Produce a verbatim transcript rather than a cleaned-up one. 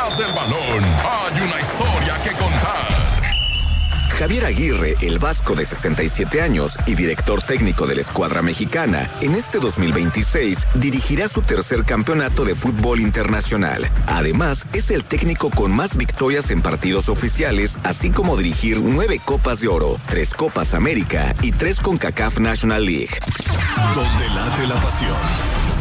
detrás del balón hay una historia que contar. Javier Aguirre, el vasco de sesenta y siete años y director técnico de la escuadra mexicana, en este dos mil veintiséis dirigirá su tercer campeonato de fútbol internacional. Además, es el técnico con más victorias en partidos oficiales, así como dirigir nueve Copas de Oro, tres Copas América y tres CONCACAF National League. Donde late la pasión.